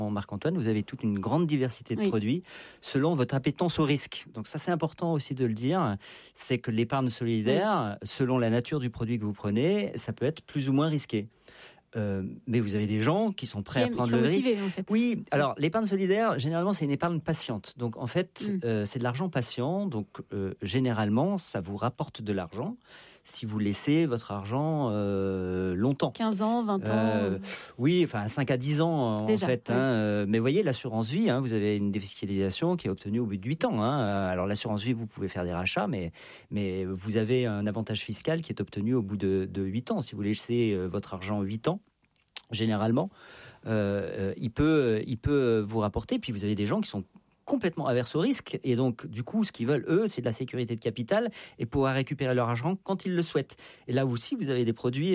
Marc-Antoine, vous avez toute une grande diversité de produits selon votre appétence au risque. Donc ça, c'est important aussi de le dire, c'est que l'épargne solidaire, selon la nature du produit que vous prenez, ça peut être plus ou moins risqué. Mais vous avez des gens qui sont prêts à prendre le risque. En fait. Oui, alors l'épargne solidaire, généralement, c'est une épargne patiente. Donc en fait, c'est de l'argent patient. Donc généralement, ça vous rapporte de l'argent si vous laissez votre argent longtemps. 15 ans, 20 ans. Oui, enfin 5 à 10 ans déjà, en fait. Mais voyez, l'assurance vie, vous avez une défiscalisation qui est obtenue au bout de 8 ans. Alors l'assurance vie, vous pouvez faire des rachats, mais vous avez un avantage fiscal qui est obtenu au bout de 8 ans. Si vous laissez votre argent 8 ans, généralement, il peut vous rapporter. Puis vous avez des gens qui sont complètement averses au risque, et donc du coup ce qu'ils veulent eux, c'est de la sécurité de capital et pouvoir récupérer leur argent quand ils le souhaitent. Et là aussi vous avez des produits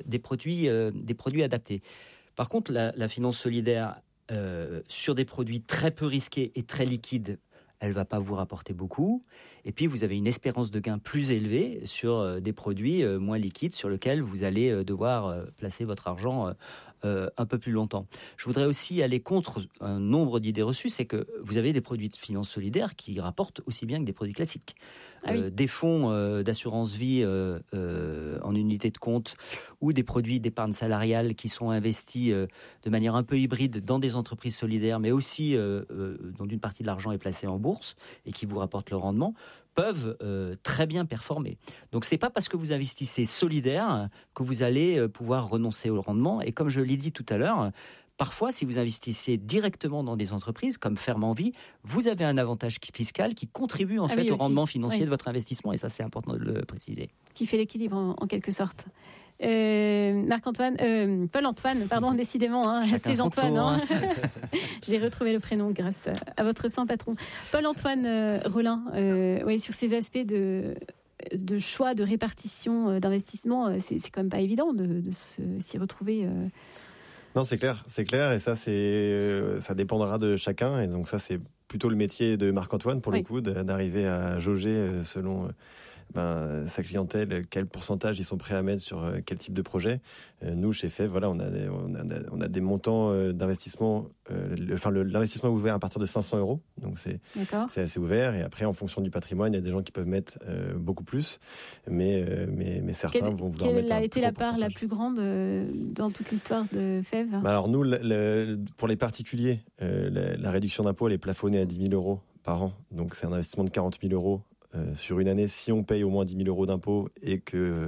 adaptés. Par contre, la finance solidaire sur des produits très peu risqués et très liquides, elle va pas vous rapporter beaucoup. Et puis vous avez une espérance de gain plus élevée sur des produits moins liquides sur lesquels vous allez devoir placer votre argent un peu plus longtemps. Je voudrais aussi aller contre un nombre d'idées reçues, c'est que vous avez des produits de finance solidaire qui rapportent aussi bien que des produits classiques. Des fonds d'assurance vie en unité de compte ou des produits d'épargne salariale qui sont investis de manière un peu hybride dans des entreprises solidaires, mais aussi dont une partie de l'argent est placée en bourse et qui vous rapportent le rendement, peuvent très bien performer. Donc c'est pas parce que vous investissez solidaire que vous allez pouvoir renoncer au rendement. Et comme je l'ai dit tout à l'heure, parfois si vous investissez directement dans des entreprises comme Ferme Envie, vous avez un avantage fiscal qui contribue en fait au rendement financier de votre investissement, et ça c'est important de le préciser. Qui fait l'équilibre en quelque sorte. Marc-Antoine, Paul-Antoine, pardon, décidément, c'est Antoine. J'ai retrouvé le prénom grâce à votre saint patron. Paul-Antoine Rollin, sur ces aspects de choix, de répartition, d'investissement, c'est quand même pas évident de s'y retrouver. Non, c'est clair, et ça ça dépendra de chacun, et donc ça c'est plutôt le métier de Marc-Antoine pour le coup, d'arriver à jauger selon sa clientèle, quel pourcentage ils sont prêts à mettre sur quel type de projet. Nous, chez FEV, on a des montants d'investissement. L'investissement est ouvert à partir de 500 €, donc c'est assez ouvert. Et après, en fonction du patrimoine, il y a des gens qui peuvent mettre beaucoup plus, mais certains vont vouloir mettre. Quelle a été la part la plus grande dans toute l'histoire de FEV ? Alors nous, pour les particuliers, la réduction d'impôt elle est plafonnée à 10 000 € par an. Donc c'est un investissement de 40 000 € sur une année, si on paye au moins 10 000 € d'impôts et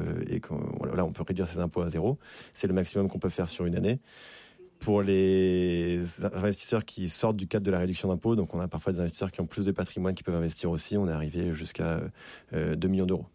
on peut réduire ses impôts à zéro. C'est le maximum qu'on peut faire sur une année. Pour les investisseurs qui sortent du cadre de la réduction d'impôts, donc on a parfois des investisseurs qui ont plus de patrimoine qui peuvent investir aussi, on est arrivé jusqu'à 2 millions d'euros.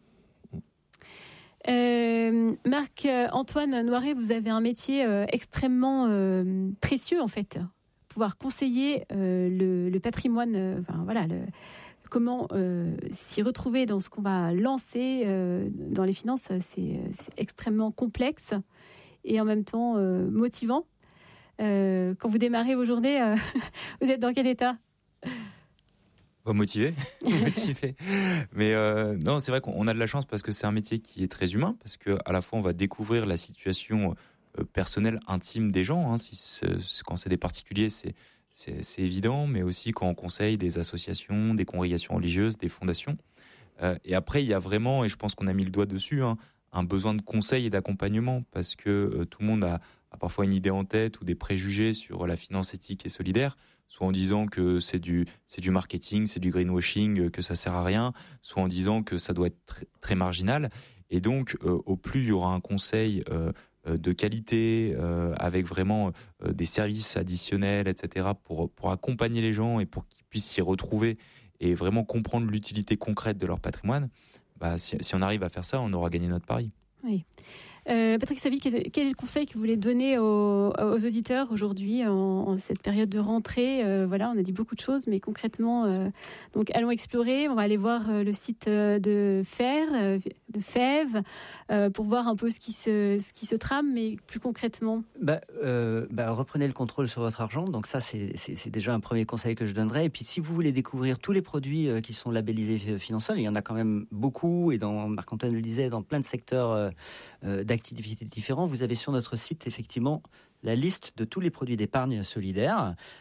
Marc-Antoine Noiret, vous avez un métier extrêmement précieux en fait. Pouvoir conseiller le patrimoine, comment s'y retrouver dans ce qu'on va lancer dans les finances, c'est extrêmement complexe et en même temps motivant. Quand vous démarrez vos journées, vous êtes dans quel état ? Motivé. Mais non, c'est vrai qu'on a de la chance parce que c'est un métier qui est très humain, parce que à la fois on va découvrir la situation personnelle, intime des gens. Quand c'est des particuliers, c'est évident, mais aussi quand on conseille des associations, des congrégations religieuses, des fondations. Et après, il y a vraiment, et je pense qu'on a mis le doigt dessus, un besoin de conseil et d'accompagnement, parce que tout le monde a parfois une idée en tête ou des préjugés sur la finance éthique et solidaire, soit en disant que c'est du marketing, c'est du greenwashing, que ça sert à rien, soit en disant que ça doit être très, très marginal. Et donc, au plus il y aura un conseil de qualité, avec vraiment des services additionnels, etc., pour accompagner les gens et pour qu'ils puissent s'y retrouver et vraiment comprendre l'utilité concrète de leur patrimoine, si on arrive à faire ça, on aura gagné notre pari. Oui. Patrick Savy, quel est le conseil que vous voulez donner aux auditeurs aujourd'hui en cette période de rentrée ? On a dit beaucoup de choses, mais concrètement, donc allons explorer. On va aller voir le site de FEV, pour voir un peu ce qui se trame, mais plus concrètement. Reprenez le contrôle sur votre argent. Donc ça, c'est déjà un premier conseil que je donnerais. Et puis, si vous voulez découvrir tous les produits qui sont labellisés financiers, il y en a quand même beaucoup. Et Marc-Antoine le disait, dans plein de secteurs d'activités différents, vous avez sur notre site effectivement la liste de tous les produits d'épargne solidaire